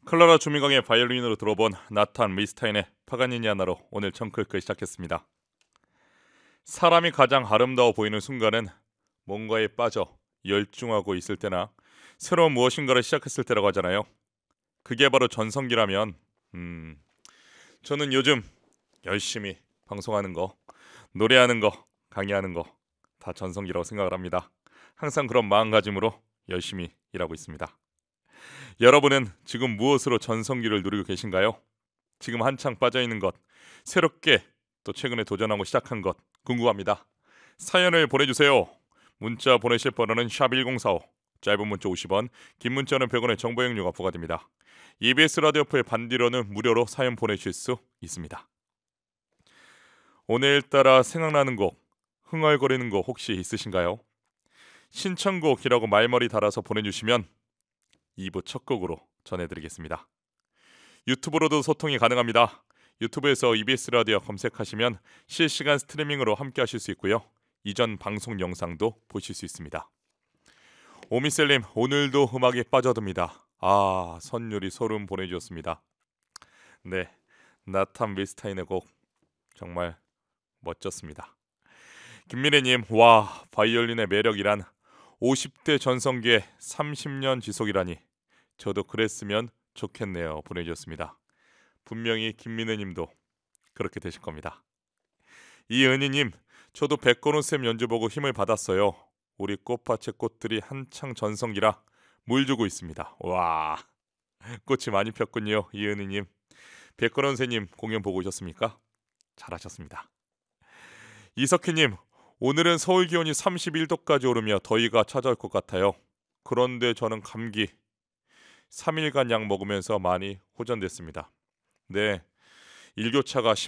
클라라 주민강의 바이올린으로 들어본 나탄 리스타인의 파가니니아나로 오늘 청크를 시작했습니다. 사람이 가장 아름다워 보이는 순간은 뭔가에 빠져 열중하고 있을 때나 새로운 무엇인가를 시작했을 때라고 하잖아요. 그게 바로 전성기라면 저는 요즘 열심히 방송하는 거, 노래하는 거, 강의하는 거 다 전성기라고 생각을 합니다. 항상 그런 마음가짐으로 열심히 일하고 있습니다. 여러분은 지금 무엇으로 전성기를 누리고 계신가요? 지금 한창 빠져있는 것, 새롭게 또 최근에 도전하고 시작한 것 궁금합니다. 사연을 보내주세요. 문자 보내실 번호는 샵1045, 짧은 문자 50원, 긴 문자는 100원의 정보 이용료가 부과됩니다. EBS 라디오프의 반디로는 무료로 사연 보내실 수 있습니다. 오늘따라 생각나는 곡, 흥얼거리는 곡 혹시 있으신가요? 신청곡이라고 말머리 달아서 보내주시면 2부 첫 곡으로 전해드리겠습니다. 유튜브로도 소통이 가능합니다. 유튜브에서 EBS 라디오 검색하시면 실시간 스트리밍으로 함께 하실 수 있고요. 이전 방송 영상도 보실 수 있습니다. 오미셀님, 오늘도 음악에 빠져듭니다. 선율이 소름 보내주셨습니다. 네, 나탄 밀스타인의 곡 정말 멋졌습니다. 김민혜님, 와, 바이올린의 매력이란 50대 전성기에 30년 지속이라니 저도 그랬으면 좋겠네요. 보내주셨습니다. 분명히 김민혜님도 그렇게 되실 겁니다. 이은희님, 저도 백건우쌤 연주 보고 힘을 받았어요. 우리 꽃밭의 꽃들이 한창 전성기라 물 주고 있습니다. 와, 꽃이 많이 폈군요. 이은희님, 백건우쌤님 공연 보고 오셨습니까? 잘하셨습니다. 이석희님, 오늘은 서울 기온이 31도까지 오르며 더위가 찾아올 것 같아요. 그런데 저는 감기 3일간 약 먹으면서 많이 호전됐습니다. 네, 일교차가